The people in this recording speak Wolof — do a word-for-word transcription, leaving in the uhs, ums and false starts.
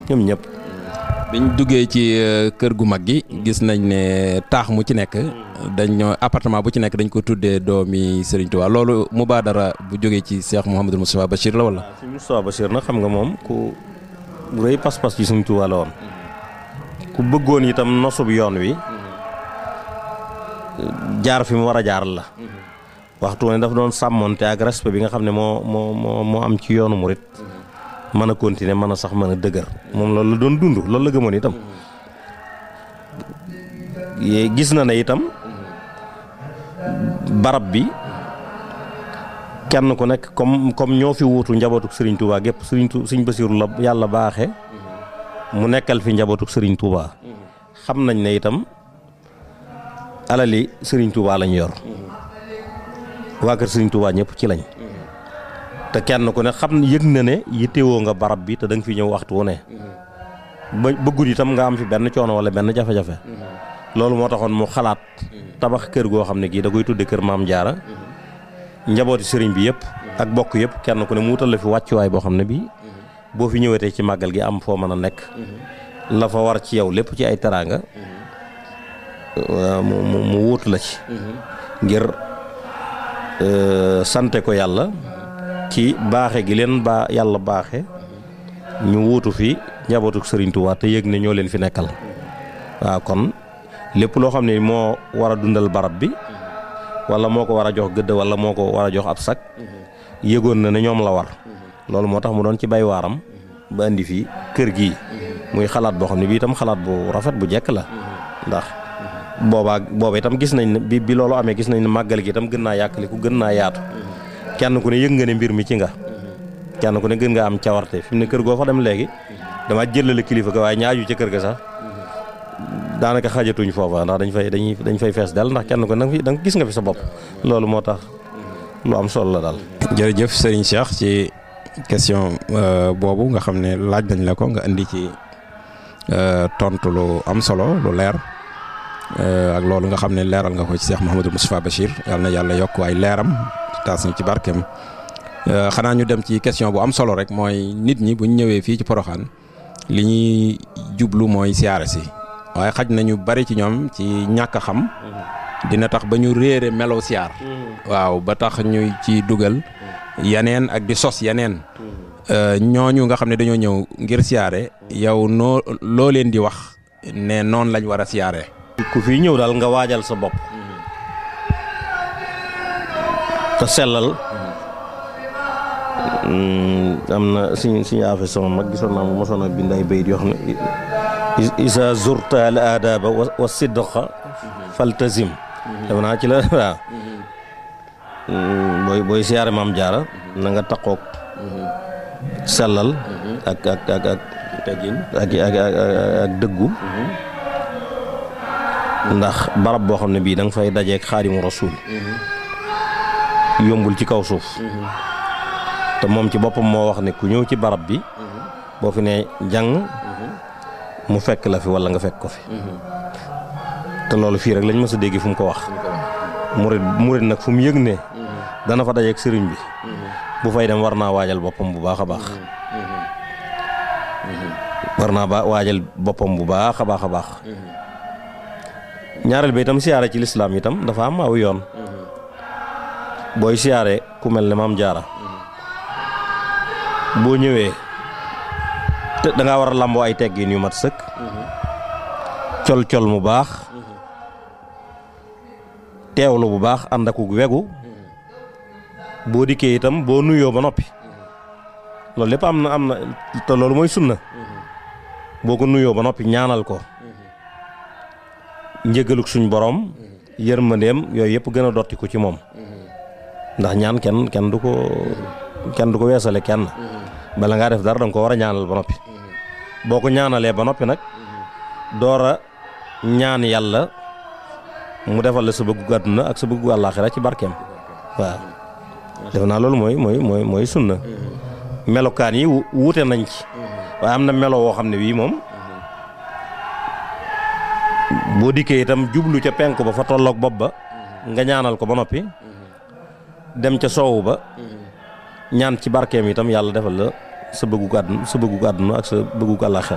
ñoom ñëpp. biñ duggee ci kër gu mag gi gis nañ ne taax mu ci nekk dañ appartement bu ci nekk dañ ko tuddee doomi Serigne Touba loolu mubaadara bu jógee ci Cheikh Mouhamadou Moustapha Bachir la wala. waaw Serigne Moustapha Bachir nag xam nga moom ku rëy pas-pas ci Serigne Touba la woon ku bëggoon itam nosub yoon wi jaar fi mu war a jaar la waxtu ne daf doon sàmmonte ak respect bi nga xam ne moo moo moo moo am ci yoonu murit mën a continuer mën a sax mën a dëgër moom loolu la doon dund loolu la gëmoon itam gis na ne itam barab bi kenn ku nekk comme comme ñoo fi wuutu njabootuk Serigne Touba gépp Serigne Tou Serigne Bassirou la yàlla baaxe mu nekkal fi njabootuk Serigne Touba xam nañ ne itam alali Serigne Touba lañ yor waa kër Serigne Touba ñëpp ci lañ te kenn ku ne xam yëg na ne yittewoo nga barab bi te da nga fi ñëw waxtu wu ne ba bëggul itam nga am fi benn coono wala benn jafe-jafe loolu moo taxoon mu xalaat tabax kër goo xam ne gii da koy tudde kër Maam Jaara njabooti sëriñ bi yëpp ak bokk yëpp kenn ku ne mu wutal la fi wàccuwaay boo xam ne bii boo fi ñëwetee ci màggal gi am foo mën a nekk la fa war ci yow lépp ci ay teraanga mu mu mu wuutu la ci ngir sante ko yàlla ci baaxe gi leen baa yàlla baaxe ñu wuutu fi njabootuk Serigne Touba te yëg ne ñoo leen fi nekkal waaw kon lépp loo xam ne moo war a dundal barab bi wala moo ko war a jox gëdd wala moo ko war a jox ab sak yëgoon na ne ñoom la war loolu moo tax mu doon ci bay waaram ba indi fi kër gii muy xalaat boo xam ne bii itam xalaat bu rafet bu jekk la ndax boobaa booba itam gis nañ ne bi bi loolu amee gis nañ ne màggal gi itam gën naa yàkkali ku gën naa yaatu kenn ku ne yëg nga ne mbir mi ci nga kenn ku ne gën nga am cawarte fi mu ne kër goo fa dem léegi dama jëlale kilifa ga waaye ñaaju ca kër ga sax daanaka xajatuñ foofa ndax dañ fay dañuy dañ fay fees dal ndax kenn ko nag da nga gis nga fi sa bopp loolu moo tax lu am solo la daal. jërëjëf Serigne Cheikh ci question boobu nga xam ne laaj nañ la ko nga indi ci tontu lu am solo lu leer ak loolu nga xam ne leeral nga ko ci Cheikh Mouhamadou Moustapha Bachir yal na yàlla yokk ay leeram taas ñu ci barkeem xanaa ñu dem ci question bu am solo rek mooy nit ñi bu ñu ñëwee fii ci Porokhane li ñuy jublu mooy siyaare si. waaye xaj nañu bari ci ñoom ci ñàkk a xam dina tax ba ñu réere melow siyaar waaw ba tax ñu ci dugal yeneen ak di sos yeneen ñooñu nga xam ne dañoo ñëw ngir siyaare yow noo loo leen di wax ne noonu lañ war a siyaare ku fi ñëw daal nga waajal sa bopp te sellal am na suñ suñu affaire sama mag gisoon naa mu mosoon a bind ay bayit yoo xam ne isa zurta al aadaba wa sidqa faltazim def naa ci la waaw booy booy siyaare Maam Jaara na nga taqoog sellal ak ak ak ak teggin ak ak ak dëggu ndax barab boo xam ne bii da nga fay dajeeg Xaadimu Rasuul yombul ci kaw suuf te moom ci boppam moo wax ne ku ñëw ci barab bi boo fi ne jàng mu fekk la fi wala nga fekk ko fi te loolu fii rek lañ mës a dégg fu mu ko wax murid murid nag fu mu yëg ne dana fa dajeeg sëriñ bi bu fay dem war naa waajal boppam bu baax a baax war naa ba waajal boppam bu baax a baax a baax ñaareel ba itam siyaare ci lislaam itam dafa am aw yoon booy siyaare ku mel ne Maam Jaara boo ñëwee te da ngaa war a lamboo ay teggin yu mat sëkk col col mu baax teewlu bu baax ànd ak wegu boo dikkee itam boo nuyoo ba noppi loolu lépp am na am na te loolu mooy sunna boo ko nuyoo ba noppi ñaanal ko njëgaluk suñ borom yërmandeem yooyu yëpp gën a dotti ko ci moom ndax ñaan kenn kenn du ko kenn du ko weesale kenn bala ngaa def dara danga ko war a ñaanal ba noppi boo ko ñaanalee ba noppi nag door a ñaan yàlla mu defal la sa bëggu àdduna ak sa bëggu àllaaxira ci barkeem waaw def naa loolu mooy mooy mooy mooy sunna melokaan yi wuute nañ ci waaye am na melo woo xam ne wii moom boo dikkee itam jublu ca penku ba fa tolloog bopp ba nga ñaanal ko ba noppi dem ca soowu ba ñaan ci barkeem itam yàlla defal la sa bëggu àdduna sa bëggu àdduna ak sa bëggu àllaaxira